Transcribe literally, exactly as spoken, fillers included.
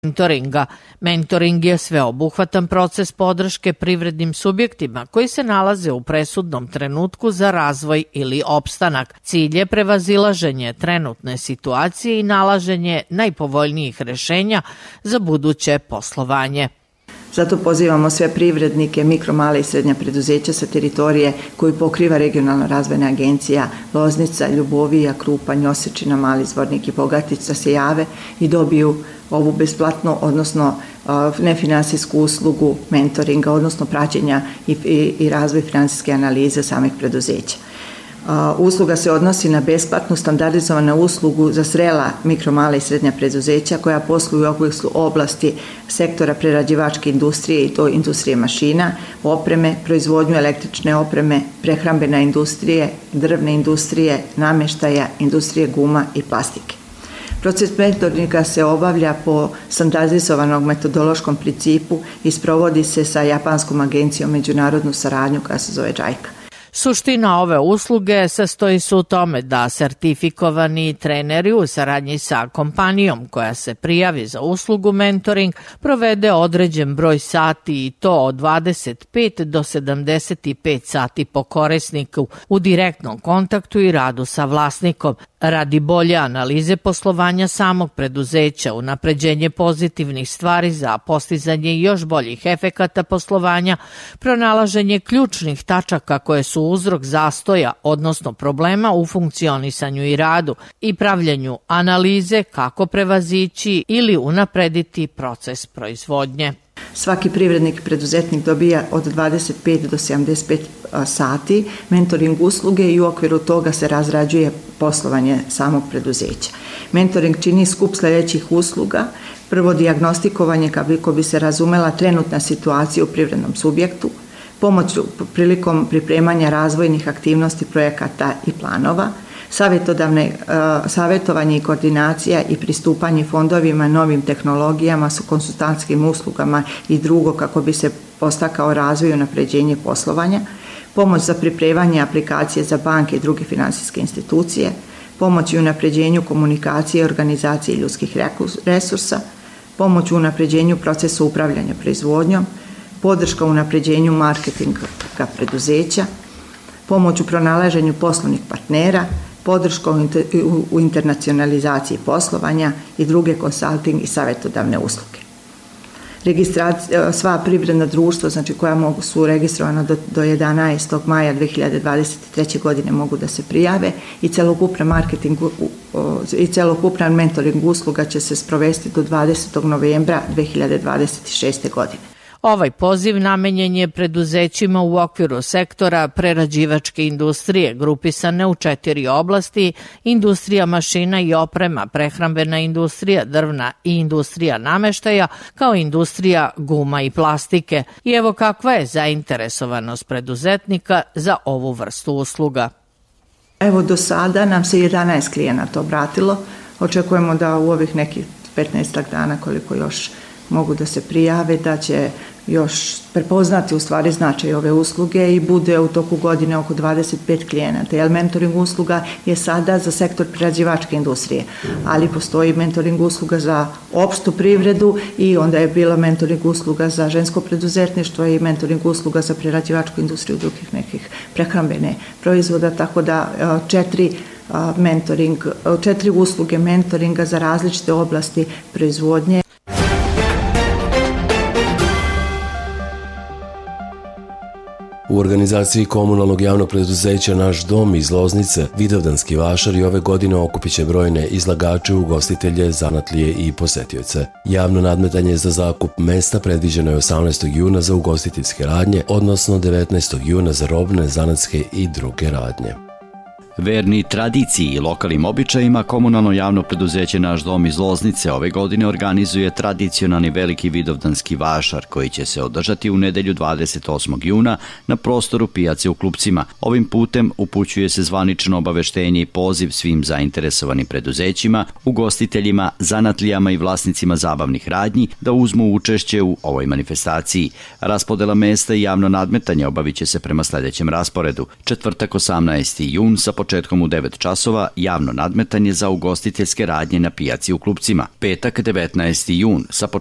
mentoringa. Mentoring je sveobuhvatan proces podrške privrednim subjektima koji se nalaze u presudnom trenutku za razvoj ili opstanak. Cilj je prevazilaženje trenutne situacije i nalaženje najpovoljnijih rešenja za buduće poslovanje. Zato pozivamo sve privrednike, mikro, male i srednja preduzeća sa teritorije koju pokriva Regionalna razvojna agencija Loznica, Ljubovija, Krupanj, Osečina, Mali Zvornik i Bogatić da se jave i dobiju ovu besplatnu, odnosno nefinansijsku uslugu mentoringa, odnosno praćenja i, i, i razvoj finansijske analize samih preduzeća. Usluga se odnosi na besplatnu standardizovanu uslugu za zrela mikro, male i srednja preduzeća koja posluju u oblasti sektora prerađivačke industrije i to industrije mašina, opreme, proizvodnju električne opreme, prehrambene industrije, drvne industrije, namještaja, industrije guma i plastike. Proces mentoringa se obavlja po standardizovanom metodološkom principu i sprovodi se sa japanskom agencijom međunarodnu saradnju koja se zove džajka. Suština ove usluge sastoji se u tome da sertifikovani treneri u saradnji sa kompanijom koja se prijavi za uslugu mentoring provede određen broj sati i to od dvadeset pet do sedamdeset pet sati po korisniku u direktnom kontaktu i radu sa vlasnikom. Radi bolje analize poslovanja samog preduzeća, unapređenje pozitivnih stvari za postizanje još boljih efekata poslovanja, pronalaženje ključnih tačaka koje su uzrok zastoja, odnosno problema u funkcionisanju i radu i pravljenju analize kako prevazići ili unaprediti proces proizvodnje. Svaki privrednik preduzetnik dobija od dvadeset pet do sedamdeset pet sati mentoring usluge i u okviru toga se razrađuje poslovanje samog preduzeća. Mentoring čini skup sljedećih usluga. Prvo, dijagnostikovanje kako bi se razumela trenutna situacija u privrednom subjektu, pomoć prilikom pripremanja razvojnih aktivnosti, projekata i planova, savjetodavne, savjetovanje i koordinacija i pristupanje fondovima, novim tehnologijama, su konsultantskim uslugama i drugo kako bi se postakao razvoj i unapređenje poslovanja, pomoć za pripremanje aplikacije za banke i druge finansijske institucije, pomoć i unapređenju komunikacije i organizacije ljudskih resursa, pomoć u unapređenju procesa upravljanja proizvodnjom, podrška u unapređenju marketinga preduzeća, pomoć u pronalaženju poslovnih partnera, podrška u internacionalizaciji poslovanja i druge konsulting i savjetodavne usluge. Registracija, sva privredna društva, znači koja mogu su registrovana do, do jedanaestog maja dve hiljade dvadeset treće. godine mogu da se prijave i celokupna marketing i celokupna mentoring usluga će se sprovesti do dvadesetog novembra dve hiljade dvadeset šeste. godine. Ovaj poziv namenjen je preduzećima u okviru sektora prerađivačke industrije, grupisane u četiri oblasti: industrija mašina i oprema, prehrambena industrija, drvna i industrija nameštaja, kao industrija guma i plastike. I evo kakva je zainteresovanost preduzetnika za ovu vrstu usluga. Evo, do sada nam se jedanaest klijenata obratilo. Očekujemo da u ovih nekih petnaestak dana, koliko još mogu da se prijave, da će još prepoznati u stvari značaj ove usluge i bude u toku godine oko dvadeset pet klijenata. Jer mentoring usluga je sada za sektor prerađivačke industrije, ali postoji mentoring usluga za opštu privredu i onda je bila mentoring usluga za žensko preduzetništvo i mentoring usluga za prerađivačku industriju drugih nekih prehrambene proizvoda, tako da četiri mentoring, četiri usluge mentoringa za različite oblasti proizvodnje. U organizaciji komunalnog javnog preduzeća Naš dom iz Loznice, Vidovdanski vašari ove godine okupit će brojne izlagače, ugostitelje, zanatlije i posetioce. Javno nadmetanje za zakup mesta predviđeno je osamnaestog juna za ugostiteljske radnje, odnosno devetnaestog juna za robne, zanatske i druge radnje. Verni tradiciji i lokalnim običajima, komunalno javno preduzeće Naš dom iz Loznice ove godine organizuje tradicionalni veliki Vidovdanski vašar koji će se održati u nedelju dvadeset osmog juna na prostoru pijace u Klupcima. Ovim putem upućuje se zvanično obaveštenje i poziv svim zainteresovanim preduzećima, ugostiteljima, zanatlijama i vlasnicima zabavnih radnji da uzmu učešće u ovoj manifestaciji. Raspodela mesta i javno nadmetanje obavit će se prema sljedećem rasporedu. Četvrtak osamnaesti jun sa početkom početkom u devet časova javno nadmetanje za ugostiteljske radnje na pijaci u Klupcima. Petak devetnaesti jun sa